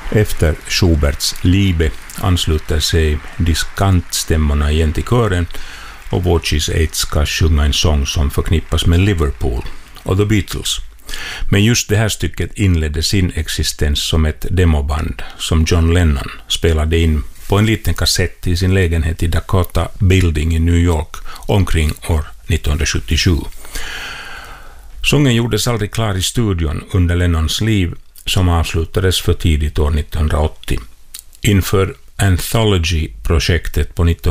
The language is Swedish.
Efter Schuberts Liebe ansluter sig diskantstämmorna igen till kören och Watches 8 ska sjunga en sång som förknippas med Liverpool och The Beatles. Men just det här stycket inledde sin existens som ett demoband som John Lennon spelade in på en liten kassett i sin lägenhet i Dakota Building i New York omkring år 1977. Sången gjordes aldrig klar i studion under Lennons liv som avslutades för tidigt år 1980. Inför Anthology-projektet på